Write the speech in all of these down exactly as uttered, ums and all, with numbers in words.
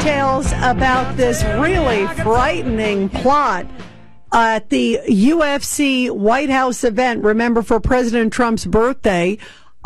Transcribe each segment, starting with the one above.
details about this really frightening plot at the U F C White House event. Remember, for President Trump's birthday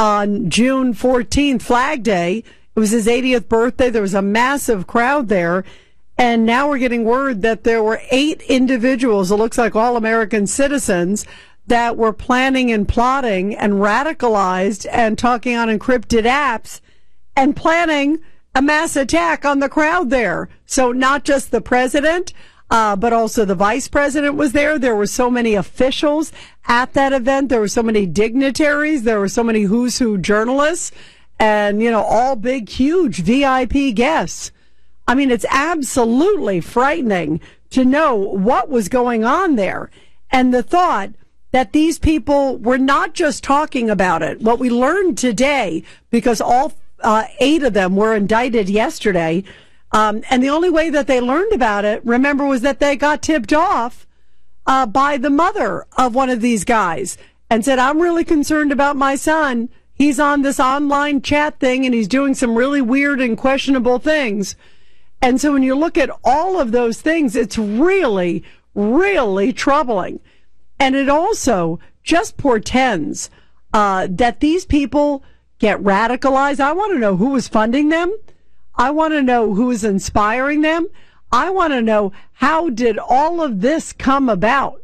on June fourteenth, Flag Day. It was his eightieth birthday. There was a massive crowd there. And now we're getting word that there were eight individuals, it looks like all American citizens, that were planning and plotting and radicalized and talking on encrypted apps and planning a mass attack on the crowd there. So not just the president, uh, but also the vice president was there. There were so many officials at that event. There were so many dignitaries. There were so many who's who journalists and, you know, all big, huge V I P guests. I mean, it's absolutely frightening to know what was going on there. And the thought that these people were not just talking about it. What we learned today, because all uh, eight of them were indicted yesterday, um, and the only way that they learned about it, remember, was that they got tipped off uh, by the mother of one of these guys and said, I'm really concerned about my son. He's on this online chat thing and he's doing some really weird and questionable things. And so when you look at all of those things, it's really, really troubling. And it also just portends uh, that these people get radicalized. I want to know who was funding them. I want to know who is inspiring them. I want to know, how did all of this come about?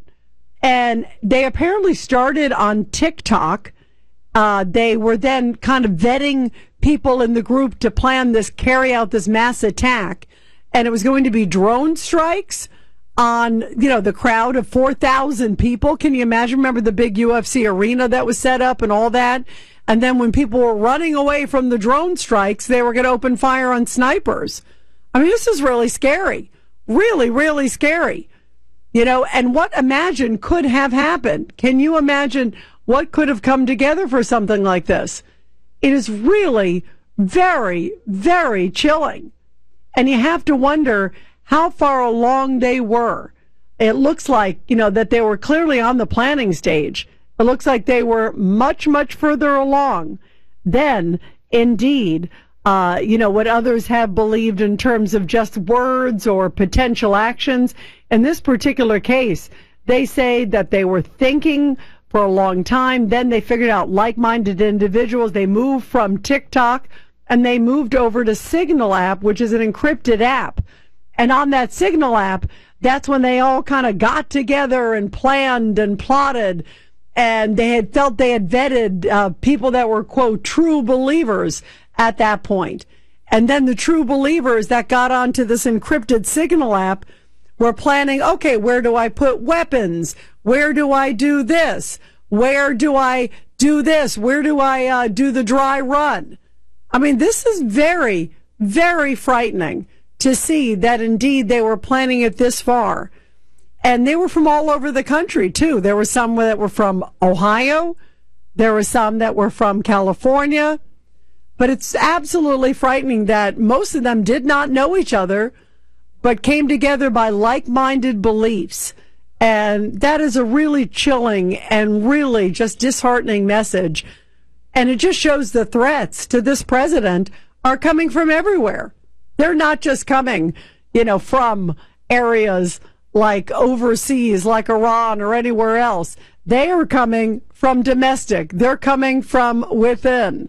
And they apparently started on TikTok. Uh, they were then kind of vetting people in the group to plan this, carry out this mass attack. And it was going to be drone strikes on, you know, the crowd of four thousand people. Can you imagine? Remember the big U F C arena that was set up and all that? And then when people were running away from the drone strikes, they were going to open fire on snipers. I mean, this is really scary. Really, really scary. You know, and what, imagine, could have happened? Can you imagine what could have come together for something like this? It is really very, very chilling. And you have to wonder how far along they were. It looks like, you know, that they were clearly on the planning stage. It looks like they were much, much further along than, indeed, uh, you know, what others have believed in terms of just words or potential actions. In this particular case, they say that they were thinking for a long time. Then they figured out like-minded individuals. They moved from TikTok and they moved over to Signal app, which is an encrypted app. And on that Signal app, that's when they all kind of got together and planned and plotted. And they had felt they had vetted uh, people that were, quote, true believers at that point. And then the true believers that got onto this encrypted Signal app were planning, okay, where do I put weapons? Where do I do this? Where do I do this? Where do I uh, do the dry run? I mean, this is very, very frightening to see that indeed they were planning it this far. And they were from all over the country, too. There were some that were from Ohio. There were some that were from California. But it's absolutely frightening that most of them did not know each other, but came together by like-minded beliefs. And that is a really chilling and really just disheartening message. And it just shows the threats to this president are coming from everywhere. They're not just coming, you know, from areas like overseas, like Iran or anywhere else. They are coming from domestic. They're coming from within.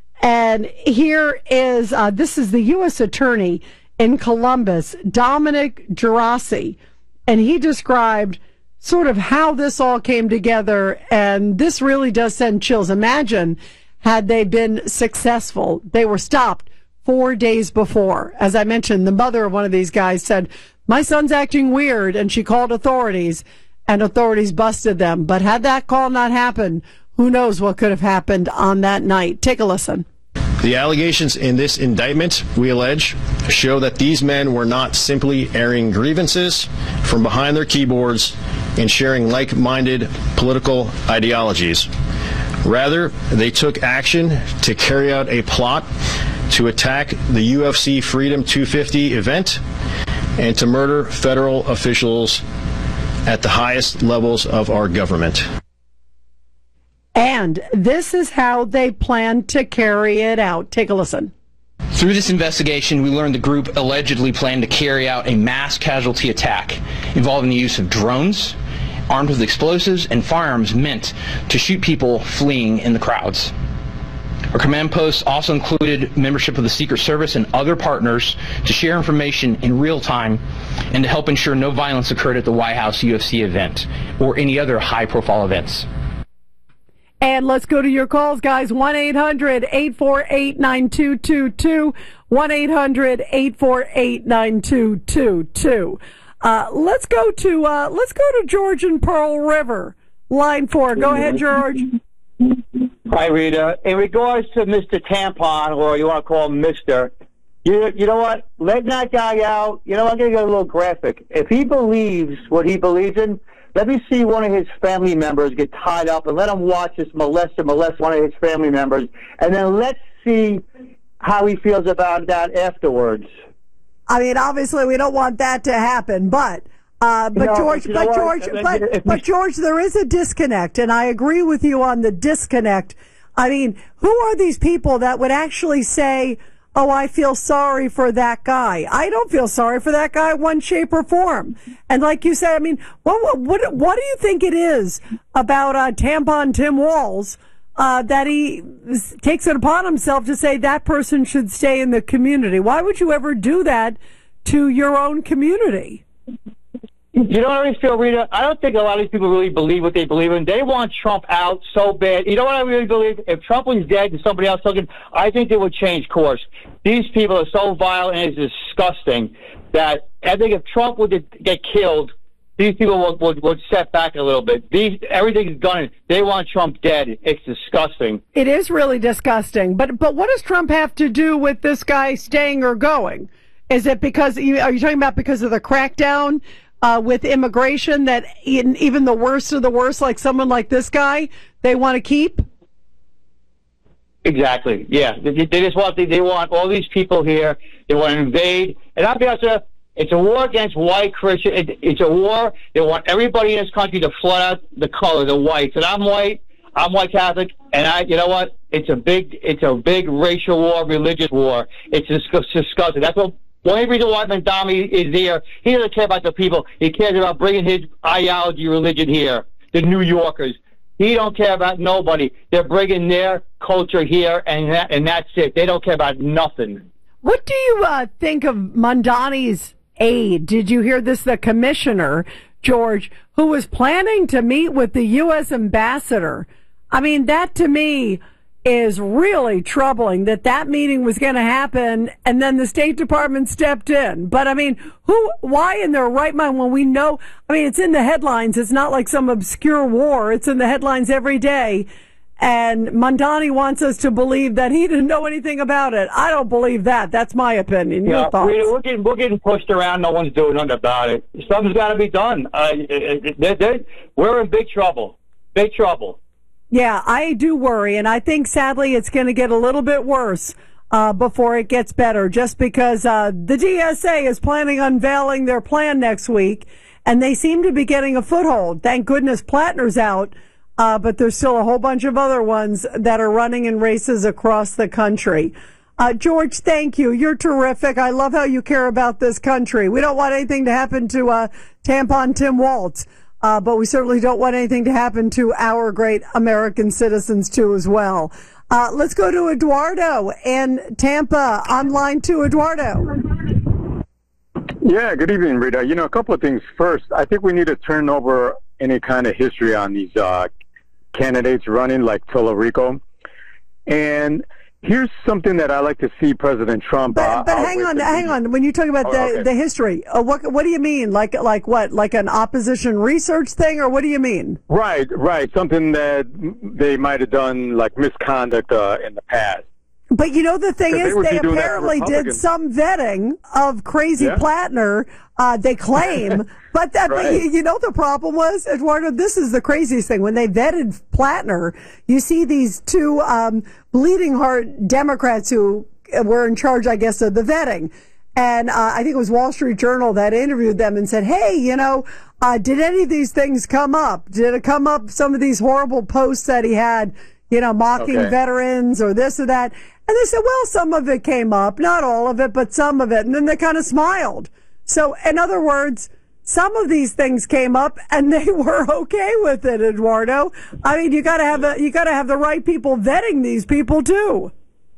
And here is, uh, this is the U S attorney in Columbus, Dominic Gerasi, and he described sort of how this all came together, and this really does send chills. Imagine had they been successful. They were stopped four days before. As I mentioned, the mother of one of these guys said, my son's acting weird, and she called authorities, and authorities busted them. But had that call not happened, who knows what could have happened on that night. Take a listen. The allegations in this indictment, we allege, show that these men were not simply airing grievances from behind their keyboards and sharing like-minded political ideologies. Rather, they took action to carry out a plot to attack the U F C Freedom two fifty event and to murder federal officials at the highest levels of our government. And this is how they plan to carry it out. Take a listen. Through this investigation, we learned the group allegedly planned to carry out a mass casualty attack involving the use of drones, armed with explosives and firearms meant to shoot people fleeing in the crowds. Our command posts also included membership of the Secret Service and other partners to share information in real time and to help ensure no violence occurred at the White House U F C event or any other high-profile events. And let's go to your calls, guys. one eight hundred eight four eight nine two two two. one eight hundred eight four eight nine two two two. Uh, let's go to, uh, let's go to George in Pearl River. Line four. Go ahead, George. Hi, Rita. In regards to Mister Tampon, or you want to call him Mister, you, you know what? Let that guy out. You know, I'm going to get a little graphic. If he believes what he believes in, let me see one of his family members get tied up and let him watch this molester molest one of his family members, and then let's see how he feels about that afterwards. I mean, obviously, we don't want that to happen, but uh, but No, George, you know but what? George, If- but if- but George, there is a disconnect, and I agree with you on the disconnect. I mean, who are these people that would actually say, "Oh, I feel sorry for that guy"? I don't feel sorry for that guy, one shape or form. And like you said, I mean, what what what, what do you think it is about uh, Tampon Tim Walz uh, that he takes it upon himself to say that person should stay in the community? Why would you ever do that to your own community? You know what I really feel, Rita? I don't think a lot of these people really believe what they believe in. They want Trump out so bad. You know what I really believe? If Trump was dead and somebody else took him, I think they would change course. These people are so vile and it's disgusting that I think if Trump would get killed, these people would, would, would step back a little bit. These Everything's done. They want Trump dead. It's disgusting. It is really disgusting. But but what does Trump have to do with this guy staying or going? Is it because, are you talking about because of the crackdown uh, with immigration that in, even the worst of the worst, like someone like this guy, they want to keep? Exactly. Yeah. They, they just want, they, they want all these people here. They want to invade. And I'll be honest with you, it's a war against white Christian. It, it's a war. They want everybody in this country to flood out the color, the whites. And I'm white. I'm white Catholic. And I, you know what? It's a big, it's a big racial war, religious war. It's disgusting. That's what. The only reason why Mandami is there, he doesn't care about the people. He cares about bringing his ideology religion here, the New Yorkers. He don't care about nobody. They're bringing their culture here, and that, and that's it. They don't care about nothing. What do you uh, think of Mandani's aide? Did you hear this? The commissioner, George, who was planning to meet with the U S ambassador. I mean, that to me is really troubling that that meeting was going to happen and then the State Department stepped in. But I mean, who, why in their right mind when we know, I mean, it's in the headlines. It's not like some obscure war. It's in the headlines every day. And Mandani wants us to believe that he didn't know anything about it. I don't believe that. That's my opinion. Your yeah, thoughts? We're getting, we're getting pushed around. No one's doing nothing about it. Something's got to be done. Uh, they're, they're, we're in big trouble. Big trouble. Yeah, I do worry, and I think sadly it's going to get a little bit worse uh, before it gets better, just because uh, the D S A is planning on unveiling their plan next week, and they seem to be getting a foothold. Thank goodness Plattner's out, uh, but there's still a whole bunch of other ones that are running in races across the country. Uh, George, thank you. You're terrific. I love how you care about this country. We don't want anything to happen to uh, Tampon Tim Walz. Uh, but we certainly don't want anything to happen to our great American citizens, too, as well. Uh, let's go to Eduardo in Tampa. On line two, Eduardo. Yeah, good evening, Rita. You know, a couple of things. First, I think we need to turn over any kind of history on these uh, candidates running like Tallarico. And here's something that I like to see President Trump. But, uh, but hang on, hang on. When you talk about oh, the okay. the history, uh, what what do you mean? Like like what? Like an opposition research thing, or what do you mean? Right, right. Something that they might have done like misconduct uh, in the past. But you know, the thing is, they, they apparently did some vetting of Crazy Yeah. Plattner, uh, they claim. but that, Right. but you, you know, the problem was, Eduardo, this is the craziest thing. When they vetted Plattner, you see these two, um, bleeding heart Democrats who were in charge, I guess, of the vetting. And, uh, I think it was Wall Street Journal that interviewed them and said, hey, you know, uh, did any of these things come up? Did it come up, some of these horrible posts that he had, you know, mocking Okay. veterans or this or that. And they said, well, some of it came up, not all of it, but some of it. And then they kind of smiled. So in other words, some of these things came up and they were okay with it, Eduardo. I mean, you gotta have a, you gotta have the right people vetting these people too.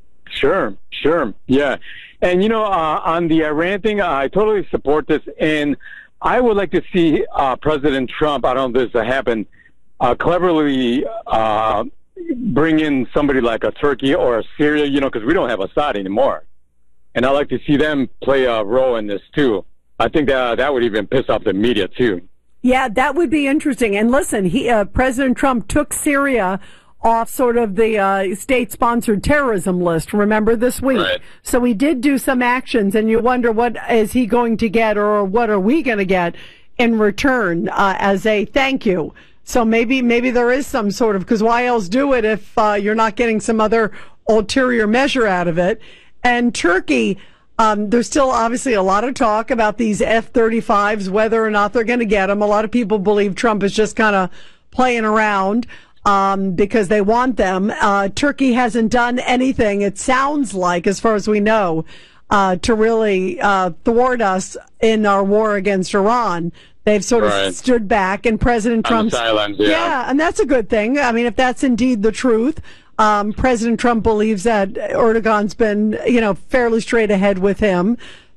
Sure, sure. Yeah. And, you know, uh, on the Iran thing, I totally support this. And I would like to see uh, President Trump, I don't know if this will happen, uh, cleverly uh, bring in somebody like a Turkey or a Syria, you know, because we don't have Assad anymore. And I'd like to see them play a role in this, too. I think that that would even piss off the media, too. Yeah, that would be interesting. And listen, he, uh, President Trump took Syria off sort of the uh, state-sponsored terrorism list, remember, this week. Right. So he did do some actions, and you wonder what is he going to get or what are we going to get in return uh, as a thank you. So maybe maybe there is some sort of, because why else do it if uh, you're not getting some other ulterior measure out of it? And Turkey, um, there's still obviously a lot of talk about these F thirty-fives, whether or not they're going to get them. A lot of people believe Trump is just kind of playing around um, because they want them. Uh, Turkey hasn't done anything, it sounds like, as far as we know, uh, to really uh, thwart us in our war against Iran. They've sort of Right. stood back, and President On Trump's the sidelines, yeah. yeah, and that's a good thing. I mean, if that's indeed the truth, um, President Trump believes that Erdogan's been, you know, fairly straight ahead with him.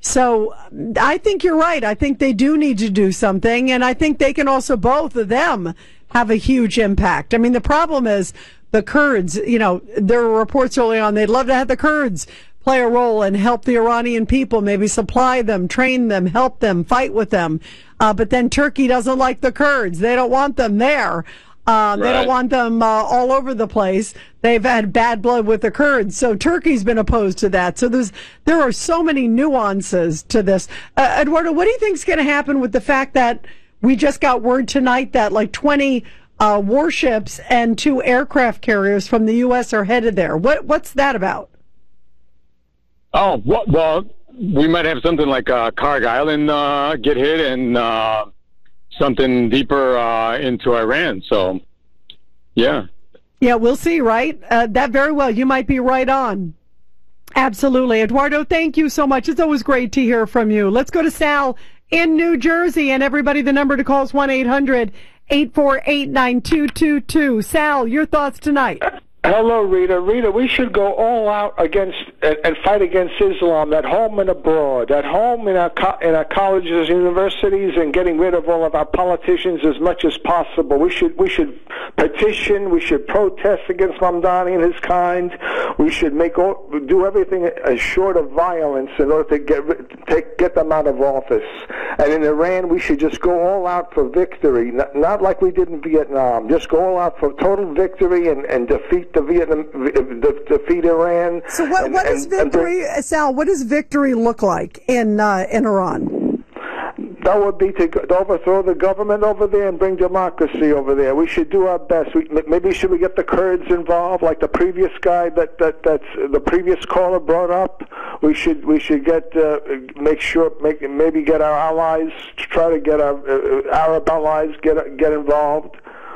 So I think you're right. I think they do need to do something, and I think they can also, both of them, have a huge impact. I mean, the problem is the Kurds, you know, there were reports early on, they'd love to have the Kurds play a role and help the Iranian people, maybe supply them, train them, help them, fight with them. Uh, but then Turkey doesn't like the Kurds. They don't want them there. Um, They don't Right. want them uh, all over the place. They've had bad blood with the Kurds. So Turkey's been opposed to that. So there's there are so many nuances to this. Uh, Eduardo, what do you think is going to happen with the fact that we just got word tonight that like twenty uh, warships and two aircraft carriers from the U S are headed there? What What's that about? Oh, well, well, we might have something like uh, Karg Island uh, get hit and uh, something deeper uh, into Iran. So, yeah. Yeah, we'll see, right? Uh, that very well. You might be right on. Absolutely. Eduardo, thank you so much. It's always great to hear from you. Let's go to Sal in New Jersey. And everybody, the number to call is one eight hundred eight four eight nine two two two. Sal, your thoughts tonight. Hello, Rita. Rita, we should go all out against and, and fight against Islam at home and abroad, at home in our co- in our colleges, universities, and getting rid of all of our politicians as much as possible. We should we should petition. We should protest against Mamdani and his kind. We should make all, do everything as short of violence in order to get take get them out of office. And in Iran, we should just go all out for victory, not, not like we did in Vietnam. Just go all out for total victory and, and defeat the Vietnam, de- defeat Iran. So what, and, what does and, and victory, Sal, what does victory look like in uh, in Iran? That would be to, to overthrow the government over there and bring democracy over there. We should do our best. We, maybe should we get the Kurds involved, like the previous guy that that that's the previous caller brought up. We should we should get uh, make sure make maybe get our allies, try to get our uh, Arab allies get get involved.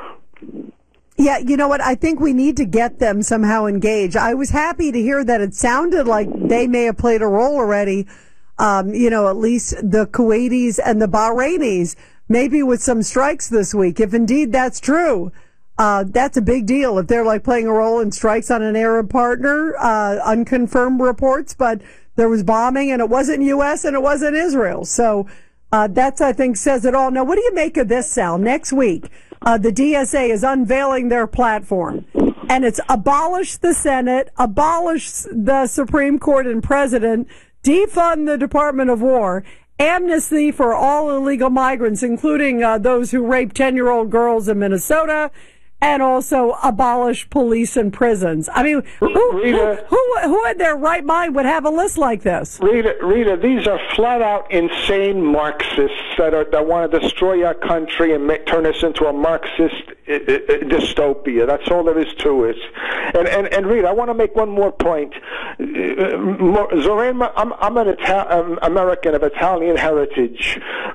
Yeah, you know what? I think we need to get them somehow engaged. I was happy to hear that it sounded like they may have played a role already. Um, you know, at least the Kuwaitis and the Bahrainis, maybe with some strikes this week. If indeed that's true, uh, that's a big deal. If they're like playing a role in strikes on an Arab partner, uh, unconfirmed reports, but there was bombing and it wasn't U S and it wasn't Israel. So, uh, that's, I think, says it all. Now, what do you make of this, Sal? Next week, uh, the D S A is unveiling their platform, and it's abolish the Senate, abolish the Supreme Court and president, defund the Department of War, amnesty for all illegal migrants, including uh, those who rape ten-year-old girls in Minnesota, and also abolish police and prisons. I mean, who, who, who, who in their right mind would have a list like this? Rita, Rita, these are flat-out insane Marxists that are that want to destroy our country and make, turn us into a Marxist uh, uh, dystopia. That's all there is to it. And and, and Rita, I want to make one more point. Uh, Zoran, I'm, I'm an Ital- um, American of Italian heritage.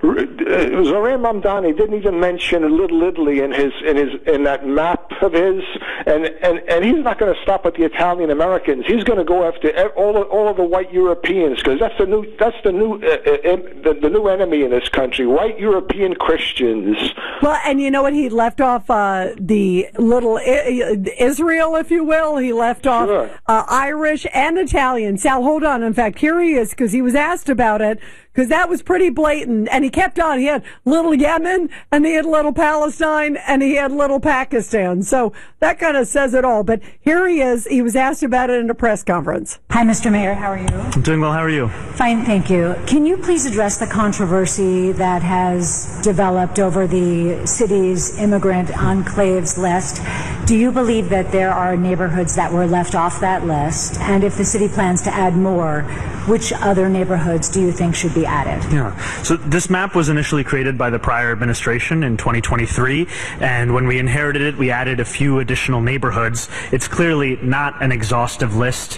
Zohran Mamdani didn't even mention Little Italy in his in his in that map of his, and and, and he's not going to stop at the Italian Americans. He's going to go after all of, all of the white Europeans, because that's the new that's the new uh, uh, the, the new enemy in this country: white European Christians. Well, and you know what? He left off uh, the little I- Israel, if you will. He left off Sure. uh, Irish and Italian. Sal, hold on. In fact, here he is, because he was asked about it, because that was pretty blatant. And he kept on. He had little Yemen, and he had little Palestine, and he had little Pakistan. So that kind of says it all. But here he is. He was asked about it in a press conference. Hi, Mister Mayor. How are you? I'm doing well. How are you? Fine, thank you. Can you please address the controversy that has developed over the city's immigrant enclaves list? Do you believe that there are neighborhoods that were left off that list? And if the city plans to add more, which other neighborhoods do you think should be added? Yeah. So this map was initially created by the prior administration in twenty twenty-three, and when we inherited it, we added a few additional neighborhoods. It's clearly not an exhaustive list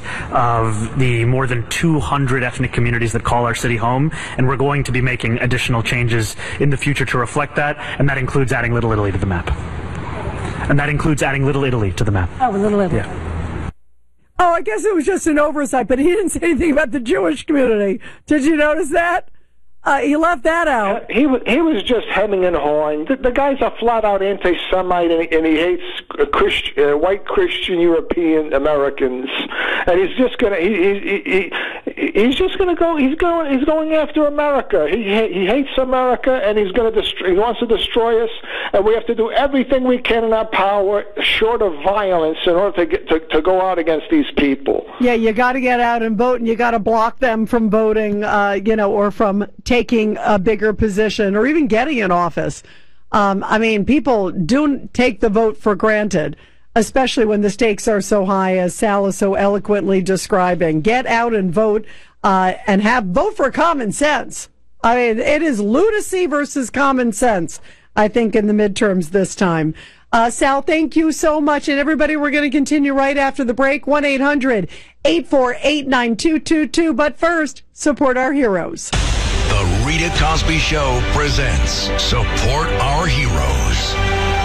of the more than two hundred ethnic communities that call our city home, and we're going to be making additional changes in the future to reflect that, and that includes adding Little Italy to the map. And that includes adding Little Italy to the map. Oh, Little Italy. Yeah. Oh, I guess it was just an oversight, but he didn't say anything about the Jewish community. Did you notice that? Uh, he left that out. He was he was just hemming and hawing. The, the guy's a flat out anti-Semite, and, and he hates uh, Christ, uh, white Christian European Americans. And he's just gonna he, he, he he's just gonna go. He's going he's going after America. He he hates America, and he's gonna destroy. He wants to destroy us. And we have to do everything we can in our power, short of violence, in order to get to, to go out against these people. Yeah, you got to get out and vote, and you got to block them from voting, uh, you know, or from taking a bigger position, or even getting in office. Um, I mean, people do take the vote for granted, especially when the stakes are so high, as Sal is so eloquently describing. Get out and vote, uh, and have vote for common sense. I mean, it is lunacy versus common sense, I think, in the midterms this time. Uh, Sal, thank you so much. And everybody, we're going to continue right after the break. one eight hundred eight four eight nine two two two. But first, support our heroes. The Rita Cosby Show presents Support Our Heroes.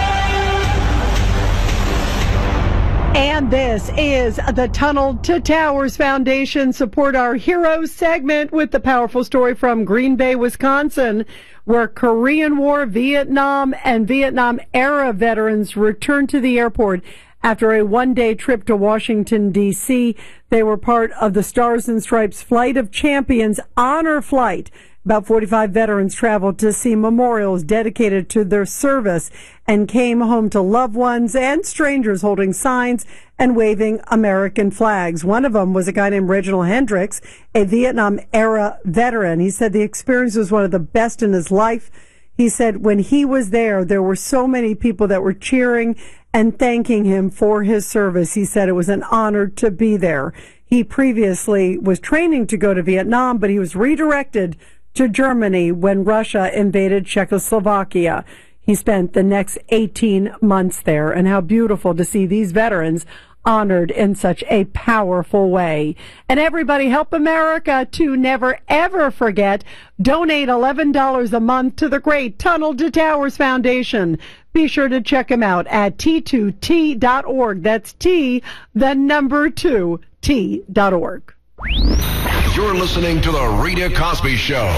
And this is the Tunnel to Towers Foundation Support Our Heroes segment with the powerful story from Green Bay, Wisconsin, where Korean War, Vietnam, and Vietnam-era veterans returned to the airport after a one-day trip to Washington, D C They were part of the Stars and Stripes Flight of Champions honor flight. About forty-five veterans traveled to see memorials dedicated to their service and came home to loved ones and strangers holding signs and waving American flags. One of them was a guy named Reginald Hendricks, a Vietnam-era veteran. He said the experience was one of the best in his life. He said when he was there, there were so many people that were cheering and thanking him for his service. He said it was an honor to be there. He previously was training to go to Vietnam, but he was redirected to Germany when Russia invaded Czechoslovakia. He spent the next eighteen months there, and how beautiful to see these veterans honored in such a powerful way. And everybody, help America to never, ever forget. Donate eleven dollars a month to the great Tunnel to Towers Foundation. Be sure to check him out at T two T dot org. That's T, the number two, T dot org. You're listening to The Rita Cosby Show.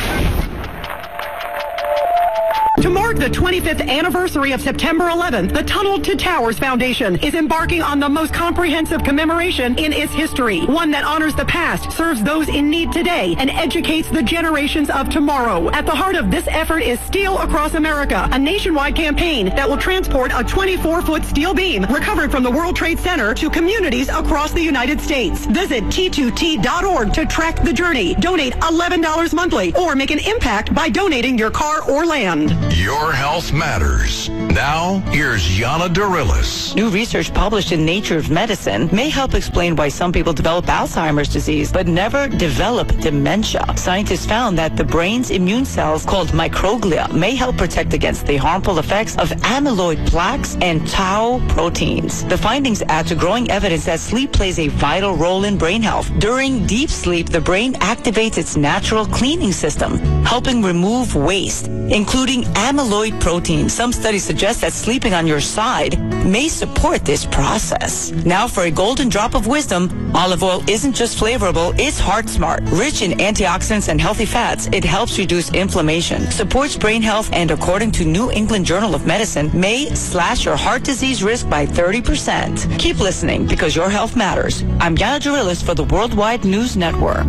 To mark the twenty-fifth anniversary of September eleventh, the Tunnel to Towers Foundation is embarking on the most comprehensive commemoration in its history. One that honors the past, serves those in need today, and educates the generations of tomorrow. At the heart of this effort is Steel Across America, a nationwide campaign that will transport a twenty-four foot steel beam recovered from the World Trade Center to communities across the United States. Visit T two T dot org to track the journey. Donate eleven dollars monthly or make an impact by donating your car or land. Your health matters. Now, here's Yana Darilis. New research published in Nature's Medicine may help explain why some people develop Alzheimer's disease but never develop dementia. Scientists found that the brain's immune cells, called microglia, may help protect against the harmful effects of amyloid plaques and tau proteins. The findings add to growing evidence that sleep plays a vital role in brain health. During deep sleep, the brain activates its natural cleaning system, helping remove waste, including amyloid protein. Some studies suggest that sleeping on your side may support this process. Now for a golden drop of wisdom, olive oil isn't just flavorable, it's heart smart. Rich in antioxidants and healthy fats, it helps reduce inflammation, supports brain health, and according to New England Journal of Medicine, may slash your heart disease risk by thirty percent. Keep listening because your health matters. I'm Yana Darilis for the Worldwide News Network.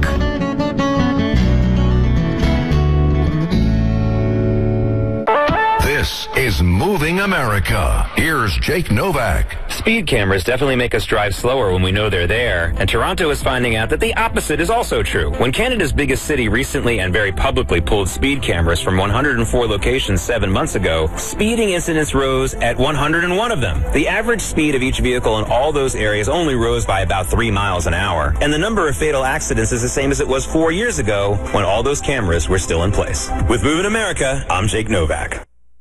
This is Moving America. Here's Jake Novak. Speed cameras definitely make us drive slower when we know they're there, and Toronto is finding out that the opposite is also true. When Canada's biggest city recently and very publicly pulled speed cameras from one hundred four locations seven months ago, speeding incidents rose at one hundred one of them. The average speed of each vehicle in all those areas only rose by about three miles an hour, and the number of fatal accidents is the same as it was four years ago when all those cameras were still in place. With Moving America, I'm Jake Novak.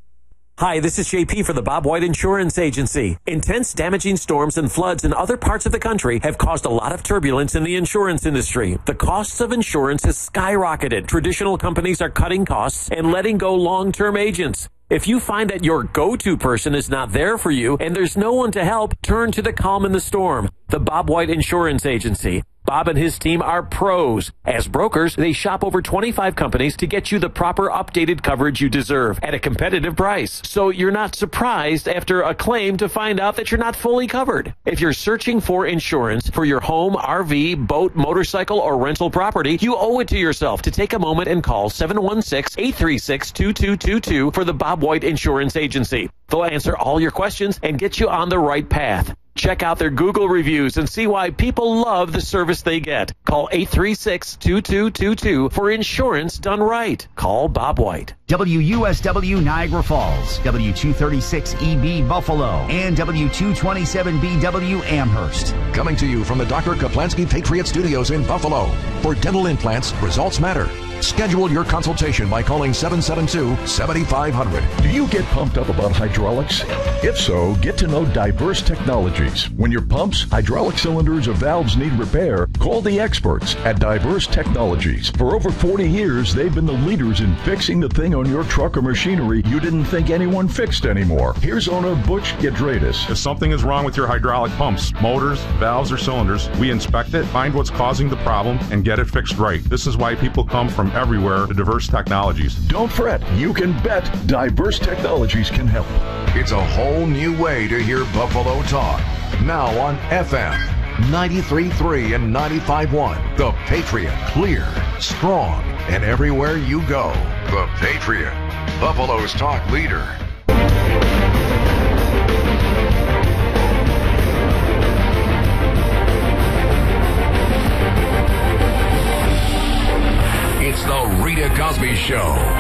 Hi, this is J P for the Bob White Insurance Agency. Intense damaging storms and floods in other parts of the country have caused a lot of turbulence in the insurance industry. The costs of insurance has skyrocketed. Traditional companies are cutting costs and letting go long-term agents. If you find that your go-to person is not there for you and there's no one to help, turn to the calm in the storm. The Bob White Insurance Agency. Bob and his team are pros. As brokers, they shop over twenty-five companies to get you the proper updated coverage you deserve at a competitive price. So you're not surprised after a claim to find out that you're not fully covered. If you're searching for insurance for your home, R V, boat, motorcycle, or rental property, you owe it to yourself to take a moment and call seven one six, eight three six, two two two two for the Bob White Insurance Agency. They'll answer all your questions and get you on the right path. Check out their Google reviews and see why people love the service they get. Call eight three six, two two two two for insurance done right. Call Bob White. W U S W Niagara Falls, W two thirty-six E B Buffalo, and W two twenty-seven B W Amherst. Coming to you from the Doctor Kaplansky Patriot Studios in Buffalo. For dental implants, results matter. Schedule your consultation by calling seven seven two, seven five zero zero. Do you get pumped up about hydraulics? If so, get to know Diverse Technologies. When your pumps, hydraulic cylinders, or valves need repair, call the experts at Diverse Technologies. For over forty years, they've been the leaders in fixing the thing on your truck or machinery you didn't think anyone fixed anymore. Here's owner Butch Gedradis. If something is wrong with your hydraulic pumps, motors, valves, or cylinders, we inspect it, find what's causing the problem, and get it fixed right. This is why people come from everywhere to Diverse Technologies. Don't fret. You can bet Diverse Technologies can help. It's a whole new way to hear Buffalo talk. Now on F M ninety-three point three and ninety-five point one. The Patriot. Clear, strong, and everywhere you go. The Patriot. Buffalo's talk leader. It's the Rita Cosby Show.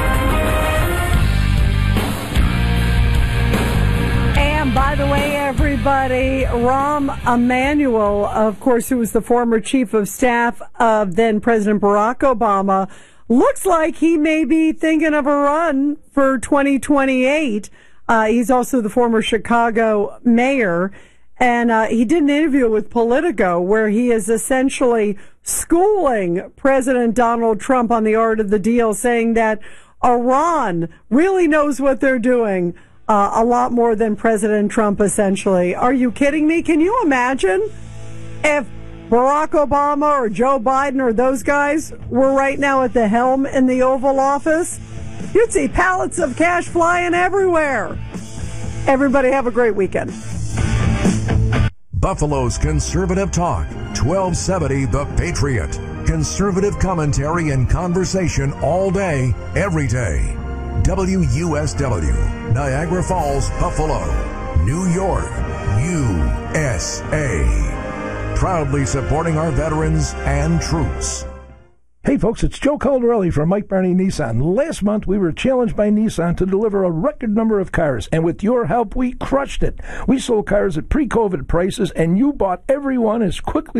And by the way, everybody, Rahm Emanuel, of course, who was the former chief of staff of then President Barack Obama, looks like he may be thinking of a run for twenty twenty-eight. Uh, he's also the former Chicago mayor. And uh, he did an interview with Politico where he is essentially schooling President Donald Trump on the art of the deal, saying that Iran really knows what they're doing uh, a lot more than President Trump, essentially. Are you kidding me? Can you imagine if Barack Obama or Joe Biden or those guys were right now at the helm in the Oval Office? You'd see pallets of cash flying everywhere. Everybody have a great weekend. Buffalo's Conservative Talk, twelve seventy The Patriot. Conservative commentary and conversation all day, every day. W U S W, Niagara Falls, Buffalo, New York, U S A. Proudly supporting our veterans and troops. Hey folks, it's Joe Caldarelli from Mike Barney Nissan. Last month we were challenged by Nissan to deliver a record number of cars, and with your help we crushed it. We sold cars at pre-COVID prices, and you bought every one as quickly